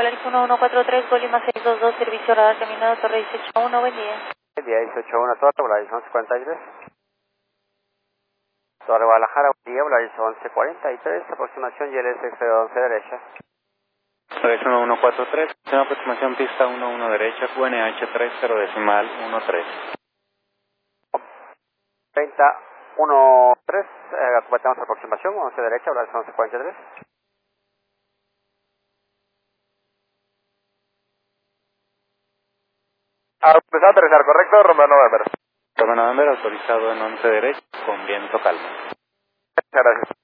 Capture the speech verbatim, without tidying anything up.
Polaris uno uno cuatro tres, Golima seis dos dos, servicio radar caminado, Torre dieciocho uno, buen día. Buen día, dieciocho uno, Torre, Polaris once cuarenta y tres. Torre Guadalajara, buen día, Polaris once cuarenta y tres, aproximación Y L S cero once derecha. Polaris uno uno cuatro tres, aproximación pista uno uno derecha, Q N H tres cero decimal uno tres. treinta uno tres, eh, completamos aproximación, once derecha, Polaris once cuarenta y tres. Ah, empezó a aterrizar, ¿correcto? Romeo November. Romeo November autorizado en once derecha con viento calmo. Muchas gracias.